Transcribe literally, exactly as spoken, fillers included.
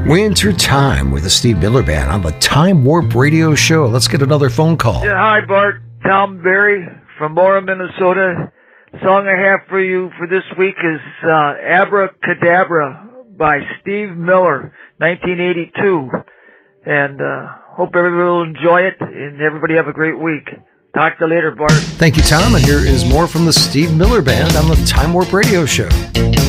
Winter Time with the Steve Miller Band on the Time Warp Radio Show. Let's get another phone call. Yeah, hi, Bart. Tom Berry from Mora, Minnesota. Song I have for you for this week is uh, Abracadabra by Steve Miller, nineteen eighty-two. And uh, hope everybody will enjoy it, and everybody have a great week. Talk to you later, Bart. Thank you, Tom. And here is more from the Steve Miller Band on the Time Warp Radio Show.